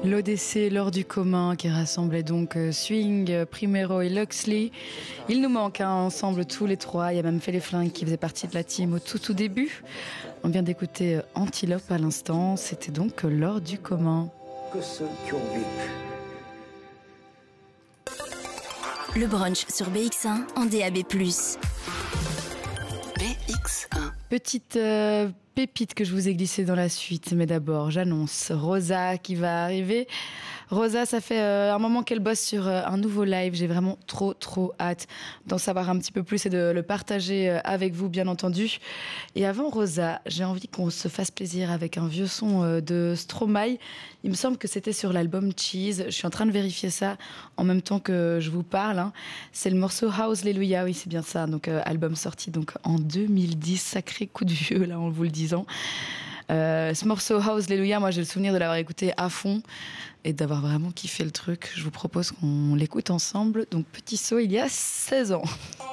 L'Odyssée, l'or du commun, qui rassemblait donc Swing, Primero et Luxley. Il nous manque ensemble tous les trois. Il y a même Fait les Flingues qui faisait partie de la team au tout début. On vient d'écouter Antilope à l'instant. C'était donc l'or du commun. Que ceux qui ont vécu. Le brunch sur BX1 en DAB+. BX1. Petite pépite que je vous ai glissée dans la suite. Mais d'abord, j'annonce Rosa qui va arriver. Rosa, ça fait un moment qu'elle bosse sur un nouveau live. J'ai vraiment trop hâte d'en savoir un petit peu plus et de le partager avec vous, bien entendu. Et avant Rosa, j'ai envie qu'on se fasse plaisir avec un vieux son de Stromae. Il me semble que c'était sur l'album Cheese. Je suis en train de vérifier ça en même temps que je vous parle. Hein. C'est le morceau Hallelujah, oui, c'est bien ça. Donc album sorti donc en 2010. Sacré coup de vieux, là, en vous le disant. Ce morceau Hallelujah, moi j'ai le souvenir de l'avoir écouté à fond et d'avoir vraiment kiffé le truc. Je vous propose qu'on l'écoute ensemble. Donc petit saut il y a 16 ans.